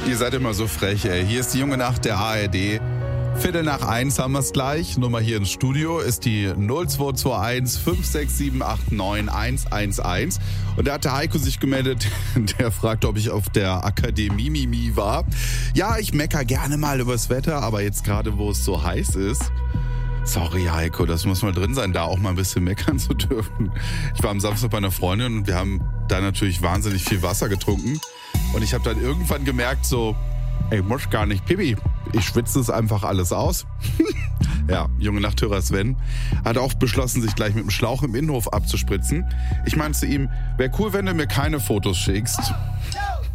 Ihr seid immer so frech, ey. Hier ist die junge Nacht der ARD. 1:15 haben wir es gleich. Nummer hier ins Studio ist die 0221 56789 111. Und da hat der Heiko sich gemeldet, der fragt, ob ich auf der Akademie Mimi war. Ja, ich mecker gerne mal übers Wetter, aber jetzt gerade, wo es so heiß ist. Sorry, Heiko, das muss mal drin sein, da auch mal ein bisschen meckern zu dürfen. Ich war am Samstag bei einer Freundin und wir haben da natürlich wahnsinnig viel Wasser getrunken. Und ich habe dann irgendwann gemerkt, so, ich muss gar nicht pipi. Ich schwitze es einfach alles aus. Ja, junge Nachthörer Sven hat auch beschlossen, sich gleich mit dem Schlauch im Innenhof abzuspritzen. Ich meinte zu ihm, wäre cool, wenn du mir keine Fotos schickst.